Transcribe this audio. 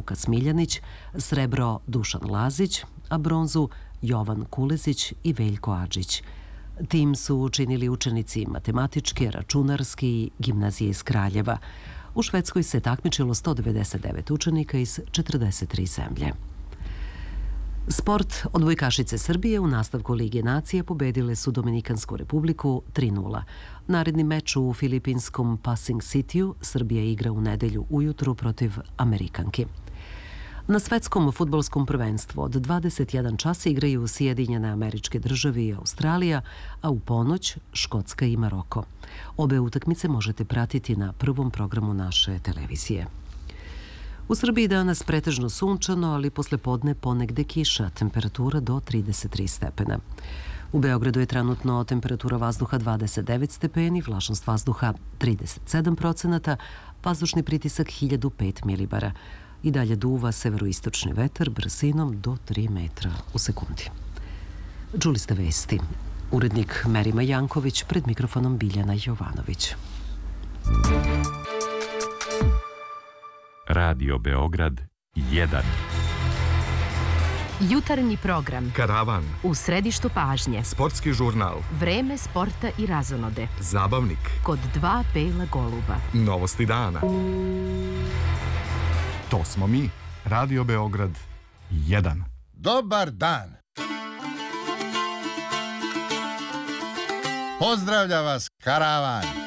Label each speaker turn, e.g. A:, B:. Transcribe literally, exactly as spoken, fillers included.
A: Luka Smiljanić, srebro Dušan Lazić, a bronzu Jovan Kulezić i Veljko Adžić. Tim su učinili učenici matematičke, računarske i gimnazije iz Kraljeva. U Švedskoj se takmičilo sto devedeset devet učenika iz četrdeset tri zemlje. Sport. Odbojkašice Srbije u nastavku Lige nacije pobedile su Dominikansku republiku tri nula. Naredni meč u filipinskom Pasing Cityu Srbija igra u nedelju ujutru protiv Amerikanki. Na svetskom fudbalskom prvenstvu od dvadeset jedan čas igraju Sjedinjene Američke Države i Australija, a u ponoć Škotska i Maroko. Obe utakmice možete pratiti na prvom programu naše televizije. U Srbiji danas pretežno sunčano, ali posle podne ponegde kiša, temperatura do trideset tri stepena. U Beogradu je trenutno temperatura vazduha dvadeset devet stepeni, vlažnost vazduha trideset sedam procenata, vazdušni pritisak hiljadu pet milibara. I dalje duva severoistočni vetar brzinom do tri metra u sekundi. Čuli ste vesti. Urednik Merima Janković, pred mikrofonom Biljana Jovanović.
B: Radio Beograd jedan.
C: Jutarnji program.
D: Karavan.
C: U središtu pažnje.
D: Sportski žurnal.
C: Vreme sporta i razonode.
D: Zabavnik.
C: Kod dva bela goluba.
D: Novosti dana. To smo mi. Radio Beograd jedan.
E: Dobar dan. Pozdravlja vas Karavan.